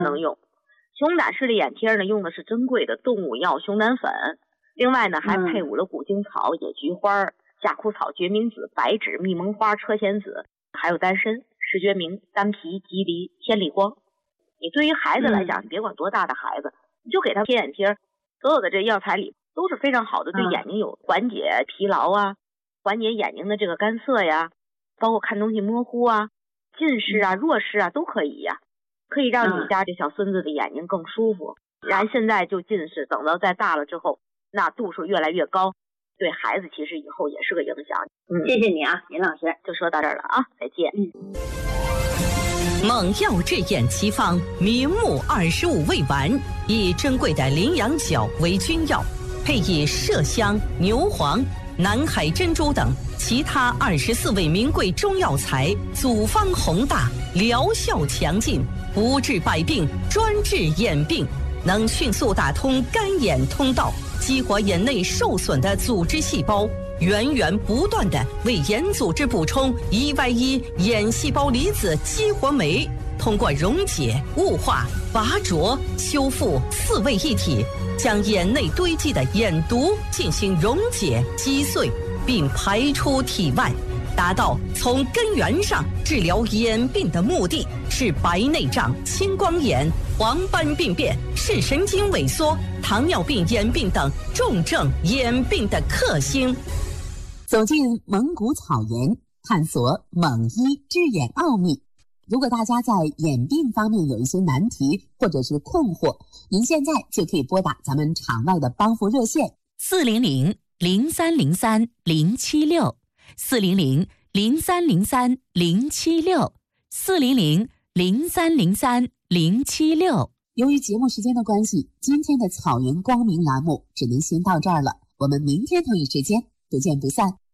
能用。熊胆式的眼贴呢，用的是珍贵的动物药熊胆粉，另外呢还配伍了古精草、野菊花、夏枯草、决明子、白芷、蜜蒙花、车前子，还有丹参、石决明、丹皮、吉梨、天理光。你对于孩子来讲，你别管多大的孩子，你就给他贴眼贴，所有的这药材里都是非常好的，对眼睛有缓解疲劳啊，缓解眼睛的这个干涩呀，包括看东西模糊啊、近视啊、弱视啊都可以呀，可以让你家这小孙子的眼睛更舒服。然后现在就近视，等到再大了之后，那度数越来越高，对孩子其实以后也是个影响。 谢谢你啊，林老师， 就说到这儿了啊，再见。 猛药治眼奇方，明目25味丸，以珍贵的羚羊角为君药，配以麝香、牛黄、南海珍珠等其他24味名贵中药材，组方宏大，疗效强劲，不治百病，专治眼病，能迅速打通干眼通道，激活眼内受损的组织细胞，源源不断地为眼组织补充1Y1眼细胞离子激活酶，通过溶解、雾化、拔浊、修复4位一体，将眼内堆积的眼毒进行溶解、击碎，并排出体外，达到从根源上治疗眼病的目的，是白内障、青光眼、黄斑病变、视神经萎缩、糖尿病眼病等重症眼病的克星。 走进蒙古草原，探索蒙医治眼奥秘。如果大家在眼病方面有一些难题或者是困惑，您现在就可以拨打咱们场外的帮扶热线 400-303-076，400-0303-076。 由于节目时间的关系，今天的草原光明栏目只能先到这儿了，我们明天同一时间不见不散。